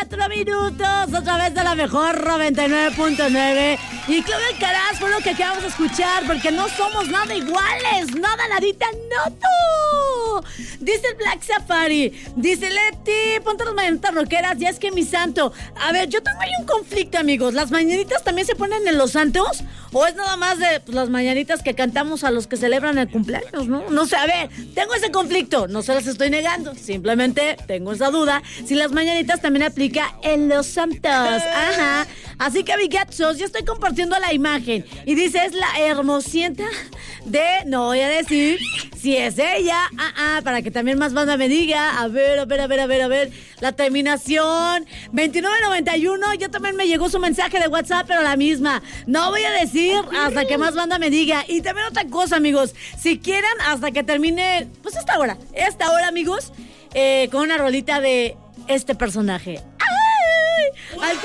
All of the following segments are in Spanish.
4 minutos, otra vez de la mejor 99.9. Y Claudia Alcaraz fue lo que acabamos de escuchar, porque no somos nada iguales, nada, nadita, no tú. Dice el Black Safari, dice Leti, ponte las mañanitas rockeras, ya es que mi santo. A ver, yo tengo ahí un conflicto, amigos. ¿Las mañanitas también se ponen en los santos? ¿O es nada más de las mañanitas que cantamos a los que celebran el cumpleaños, no? No sé, a ver, tengo ese conflicto, no se las estoy negando, simplemente tengo esa duda, si las mañanitas también aplica en los santos. Ajá. Así que, amigazos, yo estoy compartiendo la imagen y dice, es la hermosienta de, no voy a decir si es ella, para que también más banda me diga. A ver, la terminación 2991, yo también me llegó su mensaje de WhatsApp, pero la misma, no voy a decir hasta que más banda me diga. Y también otra cosa, amigos, si quieren hasta que termine, pues esta hora, amigos, con una rolita de este personaje. Al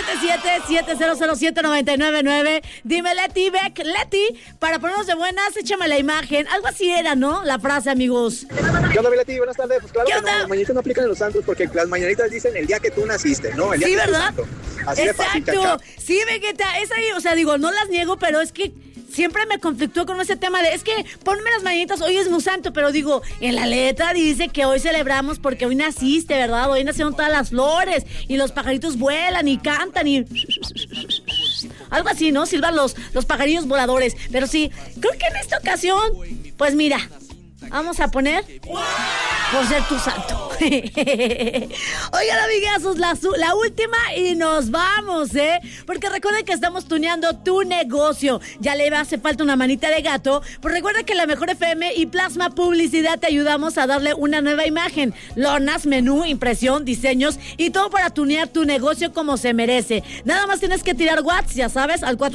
477-700-799. Dime, Leti, Beck, Leti, para ponernos de buenas, échame la imagen. Algo así era, ¿no? La frase, amigos. ¿Qué onda, Leti? Buenas tardes. Pues claro que no, las mañanitas no aplican en los santos porque las mañanitas dicen el día que tú naciste, ¿no? El día sí, que ¿verdad? Así exacto. De fácil, sí, Vegeta, es ahí, o sea, digo, no las niego, pero es que siempre me conflictó con ese tema de, es que ponme las mañanitas, hoy es mi santo, pero digo, en la letra dice que hoy celebramos porque hoy naciste, ¿verdad? Hoy nacieron todas las flores y los pajaritos vuelan y cantan y algo así, ¿no? Silban los pajarillos voladores. Pero sí, creo que en esta ocasión, pues mira, vamos a poner por ser tu santo. Oigan, amigazos, la última y nos vamos, porque recuerden que estamos tuneando tu negocio. Ya le hace falta una manita de gato. Pues recuerda que la Mejor FM y Plasma Publicidad te ayudamos a darle una nueva imagen. Lonas, menú, impresión, diseños y todo para tunear tu negocio como se merece. Nada más tienes que tirar WhatsApp, ya sabes, al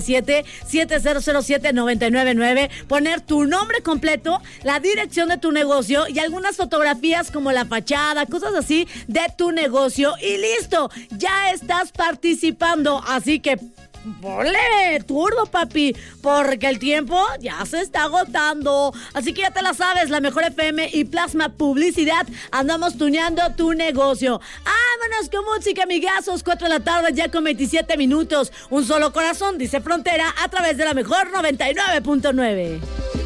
477-7007-999, poner tu nombre completo, la dirección de tu negocio y algunas fotografías como la fachada, cosas así de tu negocio y listo, ya estás participando, así que ponle turbo, papi, porque el tiempo ya se está agotando. Así que ya te la sabes, la Mejor FM y Plasma Publicidad, andamos tuneando tu negocio. Vámonos con música, amigazos, 4 de la tarde ya con 27 minutos. Un solo corazón, dice Frontera, a través de la Mejor 99.9.